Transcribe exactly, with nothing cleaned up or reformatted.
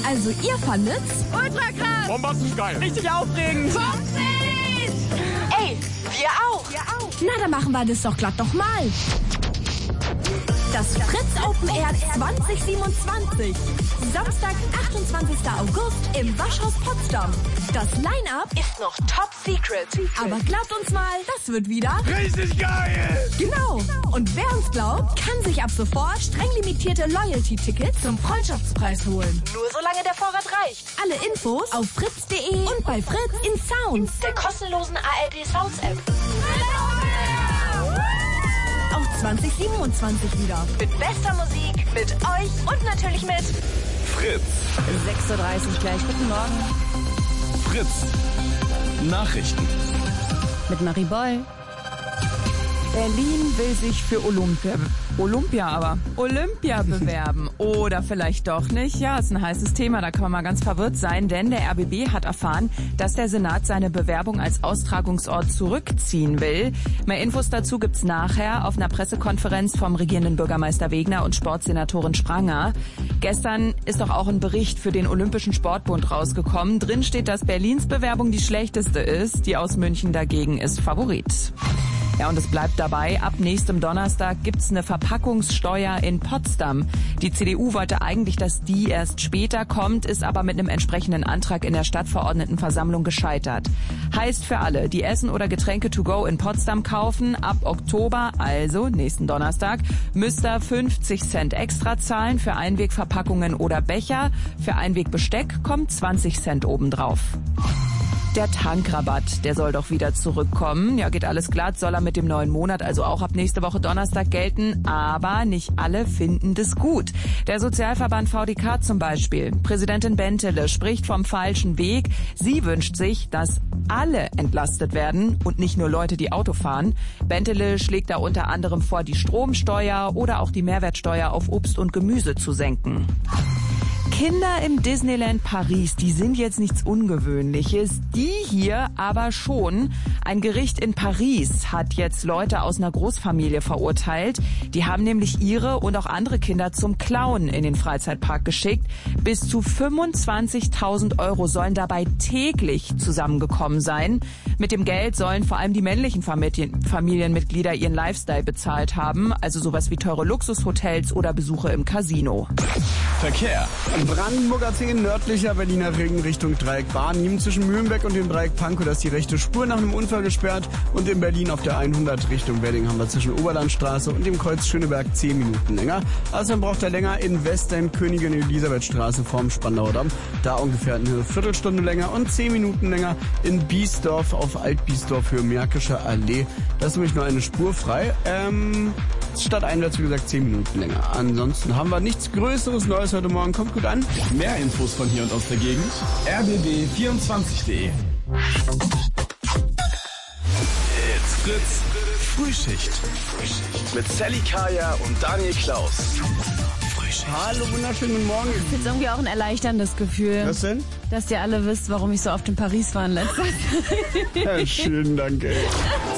Also ihr fandet's? Ultra krass! Bombastisch geil! Richtig aufregend! fünfzig! Ey, wir auch! Wir auch! Na, dann machen wir das doch glatt noch mal. Das Fritz Open Air zwanzig siebenundzwanzig. Samstag, achtundzwanzigster August im Waschhaus Potsdam. Das Line-Up Ist noch top secret. aber glaubt uns mal, das wird wieder Richtig geil! genau. Und wer uns glaubt, kann sich ab sofort streng limitierte Loyalty-Tickets zum Freundschaftspreis holen. Nur solange der Vorrat reicht. Alle Infos auf fritz punkt de und bei Fritz in Sounds. Der kostenlosen A R D Sounds App. Auch zwanzig siebenundzwanzig wieder. Mit bester Musik, mit euch und natürlich mit Fritz. sechs Uhr dreißig gleich. Guten Morgen. Fritz. Nachrichten. Mit Marie Boll. Berlin will sich für Olympia, Olympia aber, Olympia bewerben. Oder vielleicht doch nicht. Ja, ist ein heißes Thema, da kann man mal ganz verwirrt sein, denn der R B B hat erfahren, dass der Senat seine Bewerbung als Austragungsort zurückziehen will. Mehr Infos dazu gibt's nachher auf einer Pressekonferenz vom regierenden Bürgermeister Wegner und Sportsenatorin Spranger. Gestern ist doch auch ein Bericht für den Olympischen Sportbund rausgekommen. Drin steht, dass Berlins Bewerbung die schlechteste ist. Die aus München dagegen ist Favorit. Ja, und es bleibt dabei, ab nächstem Donnerstag gibt's eine Verpackungssteuer in Potsdam. Die C D U wollte eigentlich, dass die erst später kommt, ist aber mit einem entsprechenden Antrag in der Stadtverordnetenversammlung gescheitert. Heißt für alle, die Essen oder Getränke to go in Potsdam kaufen, ab Oktober, also nächsten Donnerstag, müsst ihr fünfzig Cent extra zahlen für Einwegverpackungen oder Becher. Für Einwegbesteck kommt zwanzig Cent obendrauf. Der Tankrabatt, der soll doch wieder zurückkommen. Ja, geht alles glatt, soll er mit dem neuen Monat also auch ab nächste Woche Donnerstag gelten. Aber nicht alle finden das gut. Der Sozialverband V D K zum Beispiel. Präsidentin Bentele spricht vom falschen Weg. Sie wünscht sich, dass alle entlastet werden und nicht nur Leute, die Auto fahren. Bentele schlägt da unter anderem vor, die Stromsteuer oder auch die Mehrwertsteuer auf Obst und Gemüse zu senken. Kinder im Disneyland Paris, die sind jetzt nichts Ungewöhnliches, die hier aber schon. Ein Gericht in Paris hat jetzt Leute aus einer Großfamilie verurteilt. Die haben nämlich ihre und auch andere Kinder zum Klauen in den Freizeitpark geschickt. Bis zu fünfundzwanzigtausend Euro sollen dabei täglich zusammengekommen sein. Mit dem Geld sollen vor allem die männlichen Familien, Familienmitglieder ihren Lifestyle bezahlt haben, also sowas wie teure Luxushotels oder Besuche im Casino. Verkehr. Brandenburger zehn, nördlicher Berliner Ring Richtung Dreieck Barnim. Zwischen Mühlenbeck und dem Dreieck Pankow, da ist die rechte Spur nach einem Unfall gesperrt. Und in Berlin auf der hundert Richtung Wedding haben wir zwischen Oberlandstraße und dem Kreuz Schöneberg zehn Minuten länger. Außerdem braucht er länger in Westen Königin Elisabethstraße vorm Spandauer Damm. Da ungefähr eine Viertelstunde länger und zehn Minuten länger in Biesdorf auf Alt-Biesdorf für Märkische Allee. Da ist nämlich nur eine Spur frei. Ähm, stadteinwärts, wie gesagt, zehn Minuten länger. Ansonsten haben wir nichts Größeres Neues heute Morgen. Kommt gut an. Mehr Infos von hier und aus der Gegend. r b b vierundzwanzig punkt de. It's Fritz. Frühschicht. Mit Sally Kaya und Daniel Klaus. Frühschicht. Hallo, wunderschönen guten Morgen. Das ist jetzt irgendwie auch ein erleichterndes Gefühl, Was denn? dass ihr alle wisst, warum ich so oft in Paris war in letzter Zeit. Ja, schönen Dank, ey.